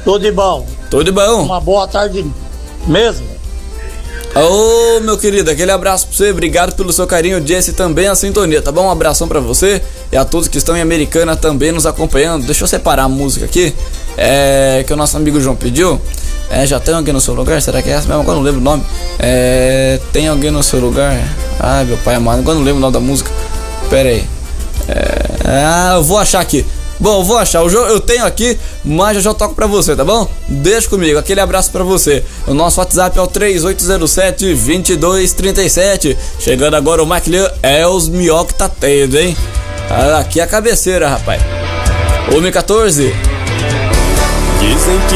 Tudo de bom. Tudo de bom. Uma boa tarde mesmo. Ô, meu querido, aquele abraço pra você, obrigado pelo seu carinho, Jesse, também a sintonia, tá bom? Um abração pra você e a todos que estão em Americana também nos acompanhando. Deixa eu separar a música aqui, que o nosso amigo João pediu. Já tem alguém no seu lugar? Será que é essa mesmo? Agora não lembro o nome. Tem alguém no seu lugar? Ai, meu pai amado, agora não lembro o nome da música. Pera aí. Eu vou achar aqui. Bom, vou achar, eu tenho aqui, mas eu já toco pra você, tá bom? Deixa comigo, aquele abraço pra você. O nosso WhatsApp é o 3807-2237. Chegando agora o McLean, os mió que tá tendo, hein? Aqui é a cabeceira, rapaz. 1h14. Dizem que